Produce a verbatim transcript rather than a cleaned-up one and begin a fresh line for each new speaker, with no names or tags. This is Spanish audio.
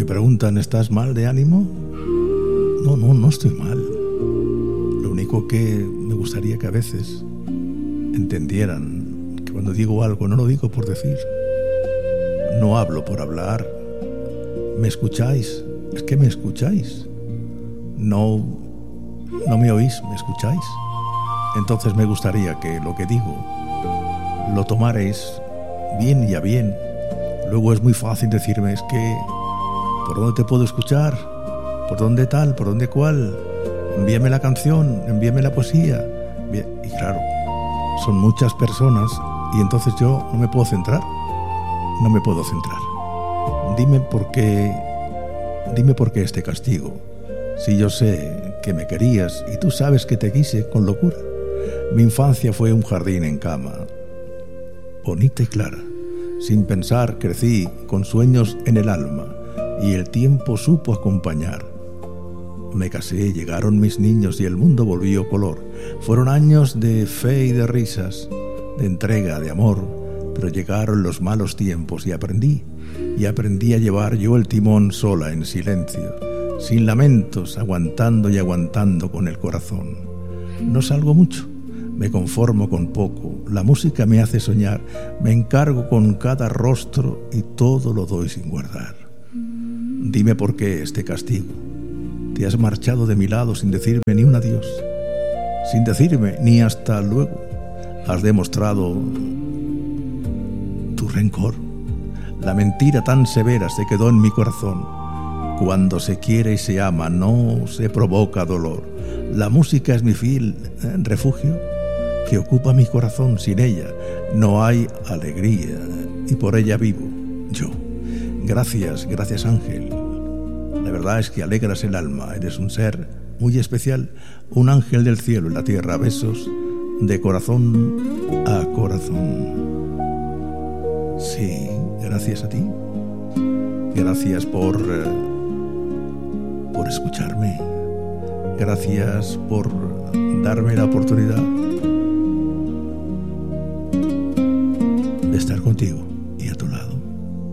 Me preguntan, ¿estás mal de ánimo? No, no, no estoy mal. Lo único que me gustaría que a veces entendieran que cuando digo algo no lo digo por decir. No hablo por hablar. ¿Me escucháis? Es que me escucháis. No, no me oís, ¿me escucháis? Entonces me gustaría que lo que digo lo tomarais bien y a bien. Luego es muy fácil decirme, es que ¿por dónde te puedo escuchar? ¿Por dónde tal? ¿Por dónde cuál? Envíame la canción, envíame la poesía. Y claro, son muchas personas y entonces yo no me puedo centrar. No me puedo centrar. Dime por qué, dime por qué este castigo. Si yo sé que me querías y tú sabes que te quise con locura. Mi infancia fue un jardín en cama, bonita y clara. Sin pensar crecí con sueños en el alma y el tiempo supo acompañar. Me casé, llegaron mis niños y el mundo volvió color. Fueron años de fe y de risas, de entrega, de amor, pero llegaron los malos tiempos y aprendí, y aprendí a llevar yo el timón sola en silencio, sin lamentos, aguantando y aguantando con el corazón. No salgo mucho, me conformo con poco, la música me hace soñar, me encargo con cada rostro y todo lo doy sin guardar. Dime por qué este castigo. Te has marchado de mi lado sin decirme ni un adiós, sin decirme ni hasta luego. Has demostrado tu rencor. La mentira tan severa se quedó en mi corazón. Cuando se quiere y se ama no se provoca dolor. La música es mi fiel ¿eh? refugio que ocupa mi corazón. Sin ella no hay alegría y por ella vivo yo. Gracias, gracias Ángel. La verdad es que alegras el alma. Eres un ser muy especial, un ángel del cielo en la tierra. Besos de corazón a corazón. Sí, gracias a ti. Gracias por, eh, por escucharme. Gracias por darme la oportunidad de estar contigo.